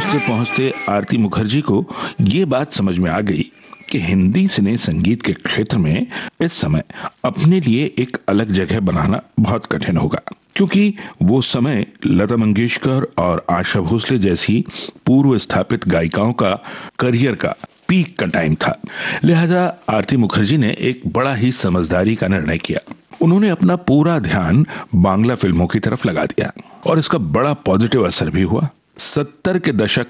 पहुंचते पहुंचते आरती मुखर्जी को ये बात समझ में आ गई कि हिंदी सिने संगीत के क्षेत्र में इस समय अपने लिए एक अलग जगह बनाना बहुत कठिन होगा, क्योंकि वो समय लता मंगेशकर और आशा भोसले जैसी पूर्व स्थापित गायिकाओं का करियर का पीक का टाइम था। लिहाजा आरती मुखर्जी ने एक बड़ा ही समझदारी का निर्णय किया। उन्होंने अपना पूरा ध्यान बांग्ला फिल्मों की तरफ लगा दिया और इसका बड़ा पॉजिटिव असर भी हुआ। 70 के दशक